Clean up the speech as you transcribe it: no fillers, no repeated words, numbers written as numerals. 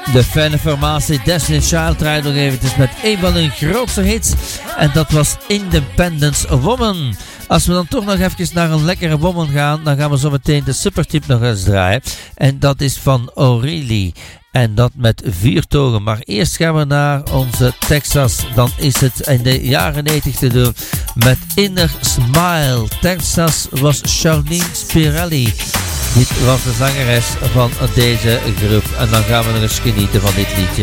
De fijne formatie Destiny Child draait nog eventjes met een van hun grootste hits. En dat was Independence Woman. Als we dan toch nog even naar een lekkere woman gaan, dan gaan we zo meteen de Supertip nog eens draaien. En dat is van O'Reilly. En dat met 4 togen. Maar eerst gaan we naar onze Texas. Dan is het in de jaren 90 te doen met Inner Smile. Texas was Charlene Spirelli. Dit was de zangeres van deze groep. En dan gaan we nog eens genieten van dit liedje.